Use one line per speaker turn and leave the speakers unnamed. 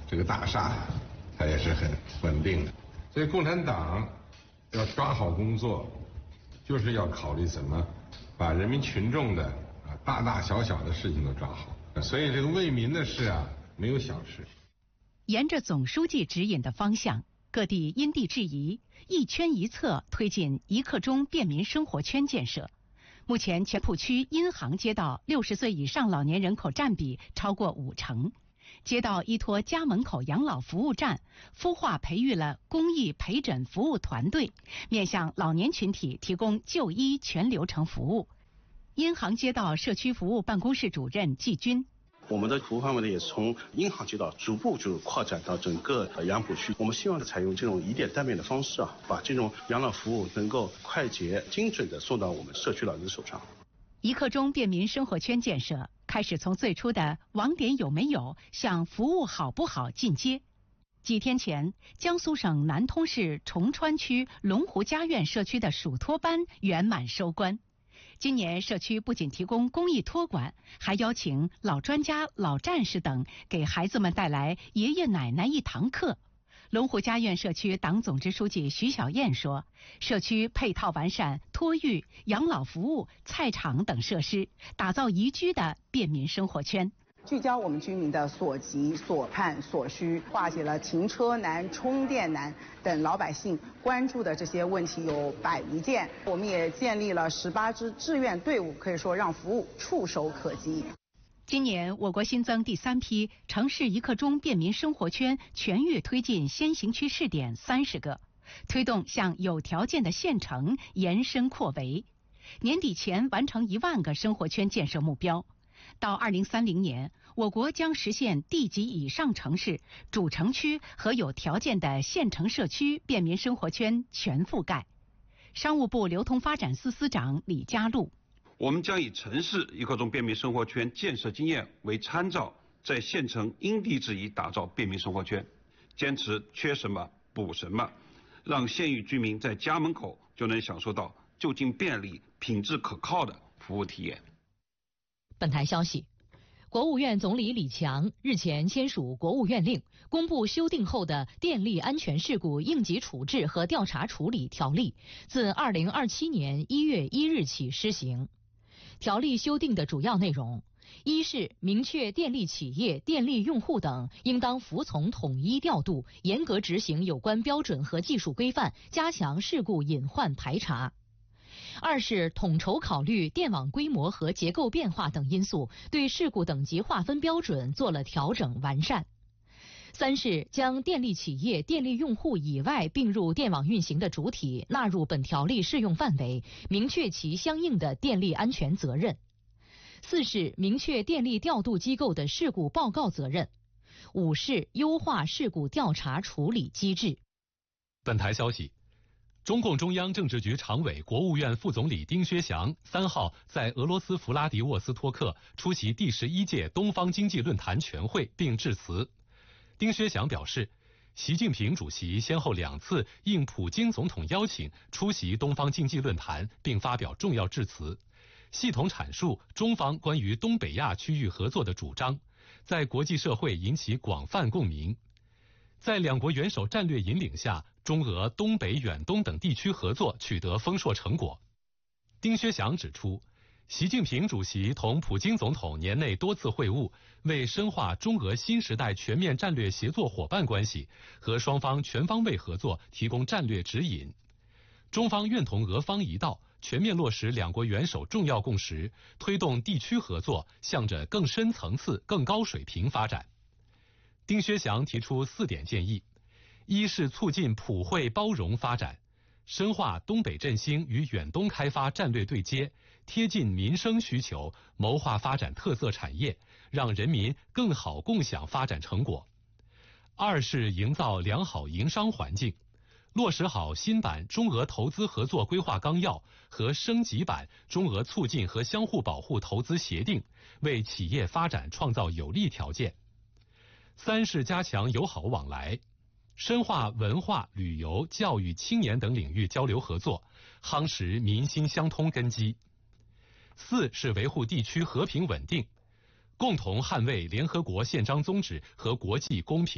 这个大厦它也是很稳定的。所以共产党要抓好工作，就是要考虑怎么把人民群众的大大小小的事情都抓好。所以这个为民的事啊，没有小事。
沿着总书记指引的方向，各地因地制宜，一圈一策推进一刻钟便民生活圈建设。目前全浦区因杭街道60岁以上老年人口占比超过50%，街道依托家门口养老服务站，孵化培育了公益陪诊服务团队，面向老年群体提供就医全流程服务。因杭街道社区服务办公室主任季军。
我们的服务范围呢，也是从因杭街道逐步就扩展到整个杨浦区。我们希望采用这种以点带面的方式把这种养老服务能够快捷、精准地送到我们社区老人的手上。
一刻钟便民生活圈建设开始从最初的网点有没有向服务好不好进阶。几天前，江苏省南通市崇川区龙湖家苑社区的属托班圆满收官。今年社区不仅提供公益托管，还邀请老专家、老战士等给孩子们带来爷爷奶奶一堂课。龙湖家苑社区党总支书记徐小燕说，社区配套完善托育、养老服务、菜场等设施，打造宜居的便民生活圈。
聚焦我们居民的所急、所盼、所需，化解了停车难、充电难等老百姓关注的这些问题有100余件。我们也建立了18支志愿队伍，可以说让服务触手可及。
今年我国新增第3批城市一刻钟便民生活圈全域推进先行区试点30个，推动向有条件的县城延伸扩围，年底前完成1万个生活圈建设目标。到2030年，我国将实现地级以上城市、主城区和有条件的县城社区便民生活圈全覆盖。商务部流通发展司司长李家路，
我们将以城市一刻钟便民生活圈建设经验为参照，在县城因地制宜打造便民生活圈，坚持缺什么补什么，让县域居民在家门口就能享受到就近便利、品质可靠的服务体验。
本台消息，国务院总理李强日前签署国务院令，公布修订后的《电力安全事故应急处置和调查处理条例》，自2027年1月1日起施行。条例修订的主要内容，一是明确电力企业、电力用户等应当服从统一调度，严格执行有关标准和技术规范，加强事故隐患排查。二是统筹考虑电网规模和结构变化等因素，对事故等级划分标准做了调整完善。三是将电力企业、电力用户以外并入电网运行的主体纳入本条例适用范围，明确其相应的电力安全责任。四是明确电力调度机构的事故报告责任。五是优化事故调查处理机制。
本台消息，中共中央政治局常委、国务院副总理丁薛祥3号在俄罗斯弗拉迪沃斯托克出席第11届东方经济论坛全会并致辞。丁薛祥表示，习近平主席先后2次应普京总统邀请出席东方经济论坛并发表重要致辞，系统阐述中方关于东北亚区域合作的主张，在国际社会引起广泛共鸣。在两国元首战略引领下，中俄、东北、远东等地区合作取得丰硕成果。丁薛祥指出，习近平主席同普京总统年内多次会晤，为深化中俄新时代全面战略协作伙伴关系和双方全方位合作提供战略指引。中方愿同俄方一道，全面落实两国元首重要共识，推动地区合作向着更深层次、更高水平发展。丁薛祥提出4点建议：一是促进普惠包容发展，深化东北振兴与远东开发战略对接，贴近民生需求，谋划发展特色产业，让人民更好共享发展成果。二是营造良好营商环境，落实好新版中俄投资合作规划纲要和升级版中俄促进和相互保护投资协定，为企业发展创造有利条件。三是加强友好往来，深化文化、旅游、教育、青年等领域交流合作，夯实民心相通根基。四是维护地区和平稳定，共同捍卫联合国宪章宗旨和国际公平